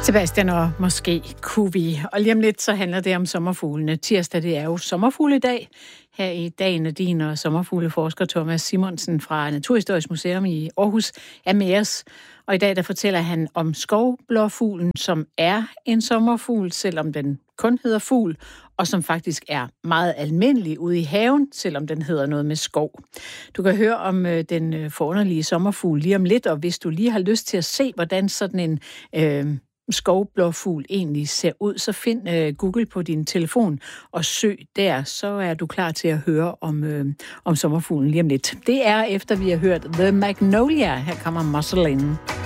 Sebastian og måske kunne vi. Og lige om lidt, så handler det om sommerfuglene. Tirsdag, det er jo sommerfugledag. Her i Dagen af din og sommerfugleforsker Thomas Simonsen fra Naturhistorisk Museum i Aarhus er med os. Og i dag, der fortæller han om skovblåfuglen, som er en sommerfugl, selvom den kun hedder fugl, og som faktisk er meget almindelig ude i haven, selvom den hedder noget med skov. Du kan høre om den forunderlige sommerfugl lige om lidt, og hvis du lige har lyst til at se, hvordan sådan en skovblåfugl egentlig ser ud, så find Google på din telefon og søg der, så er du klar til at høre om sommerfuglen lige om lidt. Det er efter vi har hørt The Magnolia. Her kommer Muscle In.